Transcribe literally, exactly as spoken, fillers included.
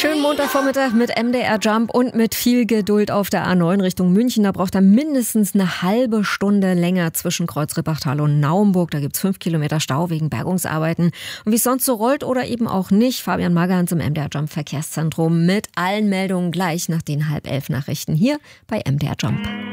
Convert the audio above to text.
Schönen Montagvormittag mit M D R Jump und mit viel Geduld auf der A neun Richtung München. Da braucht er mindestens eine halbe Stunde länger zwischen Kreuz-Rippachtal und Naumburg. Da gibt's fünf Kilometer Stau wegen Bergungsarbeiten. Und wie es sonst so rollt oder eben auch nicht, Fabian Magans im M D R Jump Verkehrszentrum mit allen Meldungen gleich nach den halb elf Nachrichten hier bei M D R Jump.